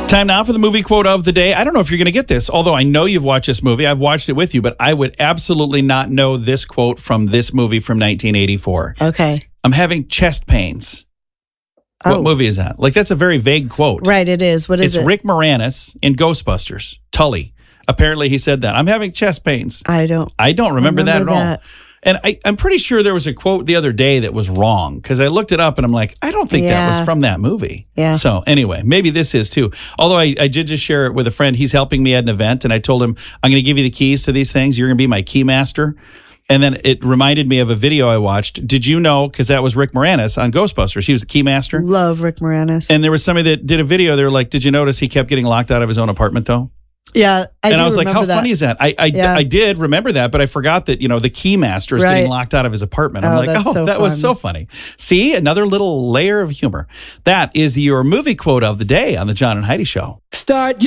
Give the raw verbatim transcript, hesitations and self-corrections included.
Time now for the movie quote of the day. I don't know if you're going to get this, although I know you've watched this movie. I've watched it with you, but I would absolutely not know this quote from this movie from nineteen eighty-four. Okay. I'm having chest pains. Oh. What movie is that? Like, that's a very vague quote. Right, it is. What is it's it? It's Rick Moranis in Ghostbusters, Tully. Apparently he said that. I'm having chest pains. I don't I don't remember, remember that at that. all. And I, I'm pretty sure there was a quote the other day that was wrong because I looked it up and I'm like, I don't think Yeah. that was from that movie. Yeah. So anyway, maybe this is too. Although I, I did just share it with a friend. He's helping me at an event and I told him, I'm going to give you the keys to these things. You're going to be my key master. And then it reminded me of a video I watched. Did you know, because that was Rick Moranis on Ghostbusters. He was the key master. love Rick Moranis. And there was somebody that did a video. They were like, did you notice he kept getting locked out of his own apartment though? yeah, I and do I was like, how remember that. funny is that? I I, Yeah. I did remember that, but I forgot that, you know, the key master is Right. getting locked out of his apartment. I'm Oh, like, that's oh, so that was fun. so funny. See, another little layer of humor. That is your movie quote of the day on the John and Heidi Show. Start